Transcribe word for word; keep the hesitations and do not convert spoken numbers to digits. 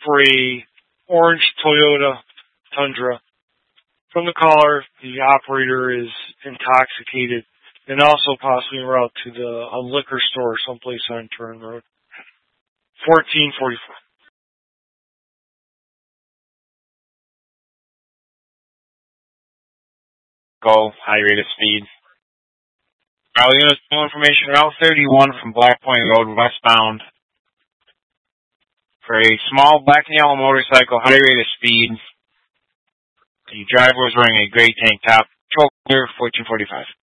for a orange Toyota Tundra. From the caller, the operator is intoxicated and also possibly en route to the a liquor store someplace on Turn Road. fourteen forty-four. Go, high rate of speed. Probably going to no information. Route thirty-one from Black Point Road westbound. For a small black and yellow motorcycle, high rate of speed. The driver was wearing a gray tank top. Control clear, fourteen forty-five.